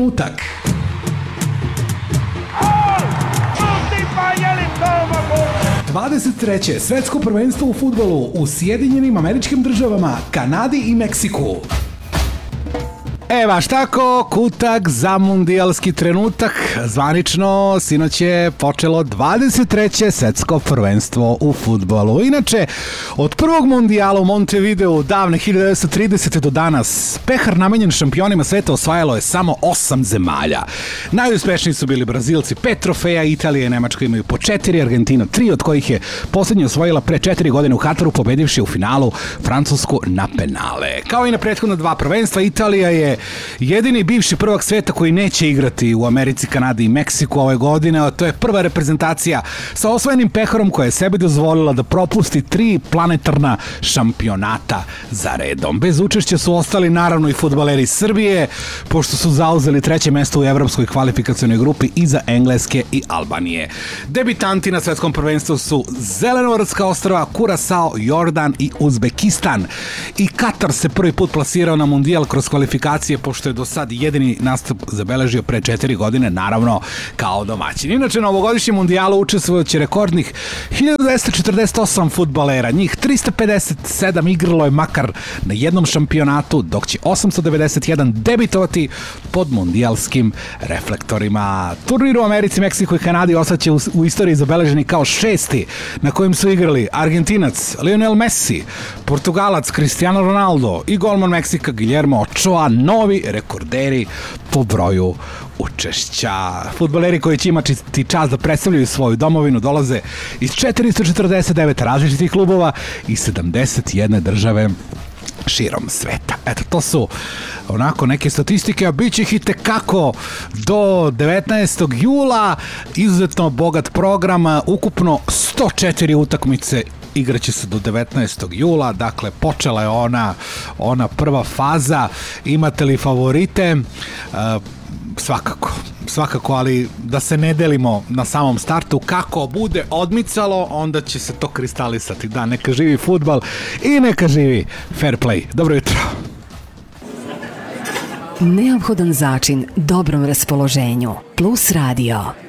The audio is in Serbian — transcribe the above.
trenutak. 23. svetsko prvenstvo u fudbalu u Sjedinjenim Američkim Državama, Kanadi i Meksiku. Baš tako, kutak za mundijalski trenutak. Zvanično, sinoć je počelo 23. svetsko prvenstvo u fudbalu. Inače, od prvog mundijala u Montevideu davne 1930. do danas, pehar namenjen šampionima sveta osvajalo je samo 8 zemalja. Najuspešniji su bili Brazilci, 5 trofeja, Italija i Nemačka imaju po 4, Argentina 3, od kojih je poslednje osvojila pre 4 godine u Kataru, pobedivši u finalu Francusku na penale. Kao i na prethodna 2 prvenstva, Italija je jedini bivši prvak sveta koji neće igrati u Americi, Kanadi i Meksiku ove godine, a to je prva reprezentacija sa osvojenim peharom koja je sebi dozvolila da propusti 3 planetarna šampionata za redom. Bez učešća su ostali naravno i fudbaleri Srbije, pošto su zauzeli 3. mesto u evropskoj kvalifikacionoj grupi iza Engleske i Albanije. Debitanti na svetskom prvenstvu su Zelenorodska ostrva, Kurasao, Jordan i Uzbekistan. I Katar se prvi put plasirao na mundijal kroz kvalifikacije, pošto je do sad jedini nastup zabeležio pre 4 godine, naravno kao domaćin. Inače, na ovogodišnjem mundijalu učestvujući rekordnih 1248 fudbalera, njih 357 igralo je makar na jednom šampionatu, dok će 891 debitovati pod mundijalskim reflektorima. Turnir u Americi, Meksiku i Kanadi ostaće u istoriji zabeleženi kao 6. na kojem su igrali Argentinac Lionel Messi, Portugalac Cristiano Ronaldo i golman Meksika Guillermo Ochoa, novi rekorderi po broju učešća. Fudbaleri koji će imati čast da predstavljaju svoju domovinu dolaze iz 449 različitih klubova i 71 države širom sveta. Eto, to su onako neke statistike, a bit će ih i tekako do 19. jula. Izuzetno bogat program, ukupno 104 utakmice igraće se do 19. jula, dakle počela je ona prva faza. Imate li favorite? Svakako, ali da se ne delimo na samom startu. Kako bude odmicalo, onda će se to kristalisati. Da, neka živi fudbal i neka živi fair play. Dobro jutro. Neophodan začin dobrom raspoloženju. Plus radio.